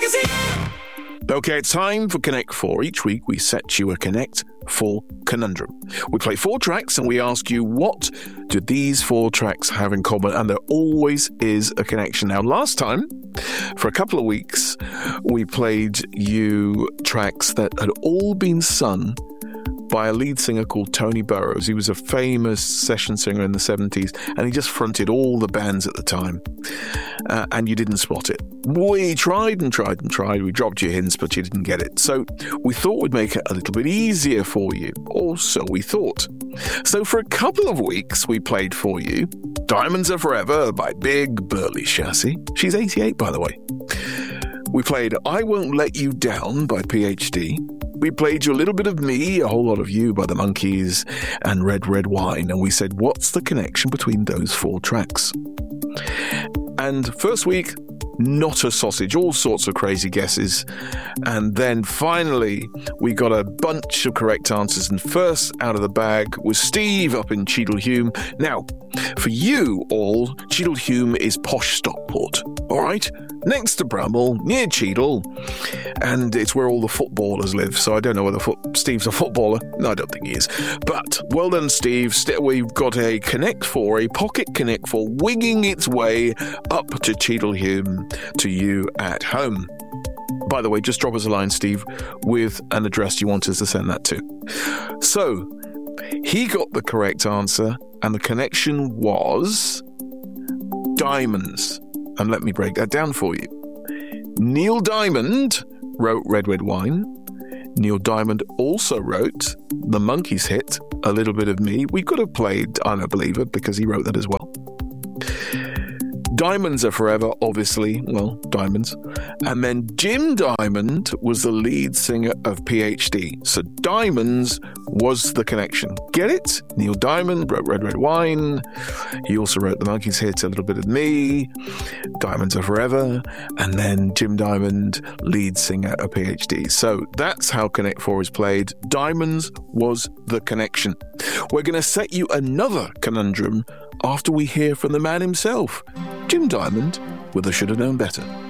Okay, it's time for Connect 4. Each week we set you a Connect 4 conundrum. We play 4 tracks and we ask you, what do these 4 tracks have in common? And there always is a connection. Now, last time, for a couple of weeks, we played you tracks that had all been sung by a lead singer called Tony Burrows. He was a famous session singer in the 70s, and he just fronted all the bands at the time. And you didn't spot it. We tried and tried and tried. We dropped you hints, but you didn't get it. So we thought we'd make it a little bit easier for you. Or so we thought. So for a couple of weeks, we played for you Diamonds Are Forever by Big Burly Chassis. She's 88, by the way. We played I Won't Let You Down by PhD. We played you a little bit of Me, a whole lot of you by the Monkees, and Red Red Wine. And we said, what's the connection between those 4 tracks? And first week, not a sausage, all sorts of crazy guesses. And then finally, we got a bunch of correct answers. And first out of the bag was Steve up in Cheadle-Hulme. Now, for you all, Cheadle-Hulme is posh Stockport, all right? Next to Bramble, near Cheadle, and it's where all the footballers live, so I don't know whether Steve's a footballer. No, I don't think he is. But, well done, Steve. We've got a Connect 4, a Pocket Connect 4, winging its way up to Cheadle-Hulme to you at home. By the way, just drop us a line, Steve, with an address you want us to send that to. So, he got the correct answer, and the connection was diamonds. And let me break that down for you. Neil Diamond wrote Red Red Wine. Neil Diamond also wrote the Monkees hit, A Little Bit of Me. We could have played I'm a Believer because he wrote that as well. Diamonds Are Forever, obviously. Well, diamonds. And then Jim Diamond was the lead singer of PhD. So Diamonds was the connection. Get it? Neil Diamond wrote Red Red Wine. He also wrote the Monkees hit A Little Bit of Me. Diamonds Are Forever. And then Jim Diamond, lead singer of PhD. So that's how Connect 4 is played. Diamonds was the connection. We're going to set you another conundrum after we hear from the man himself, Jim Diamond, with a Should Have Known Better.